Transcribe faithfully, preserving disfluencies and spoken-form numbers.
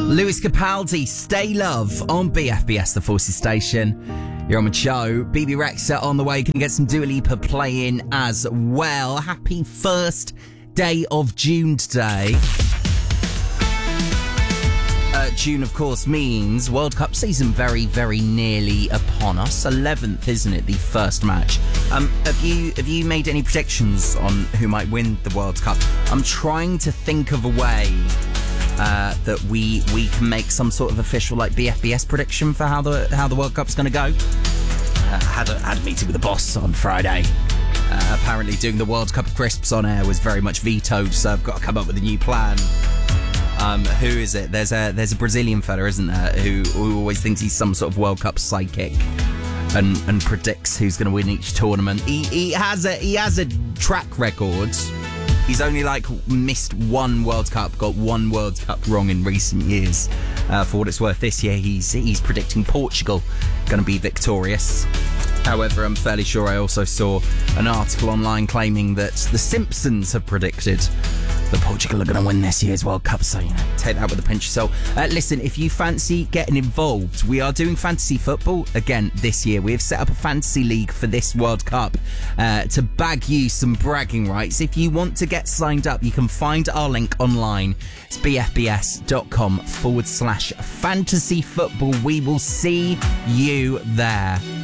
Lewis Capaldi, Stay Love on B F B S, the Forces station. You're on with Joe. B B Rexa on the way. Can get some Dua Lipa playing as well. Happy first day of June today. Uh, June, of course, means World Cup season very, very nearly upon us. eleventh, isn't it? The first match. Um, have you have you made any predictions on who might win the World Cup? I'm trying to think of a way uh, that we we can make some sort of official like B F B S prediction for how the how the World Cup's going to go. Uh, had a had a meeting with the boss on Friday. Uh, apparently, doing the World Cup of Crisps on air was very much vetoed, so I've got to come up with a new plan. Um, who is it? There's a there's a Brazilian fella, isn't there, who, who always thinks he's some sort of World Cup psychic and and predicts who's going to win each tournament. He he has a he has a track record. He's only like missed one World Cup, got one World Cup wrong in recent years. Uh, for what it's worth, this year he's he's predicting Portugal going to be victorious. However, I'm fairly sure I also saw an article online claiming that The Simpsons have predicted that Portugal are going to win this year's World Cup, so, you know, take that with a pinch of salt. Uh, listen, if you fancy getting involved, we are doing fantasy football again this year. We have set up a fantasy league for this World Cup uh, to bag you some bragging rights. If you want to get signed up, you can find our link online. It's bfbs.com forward slash fantasy football. We will see you there.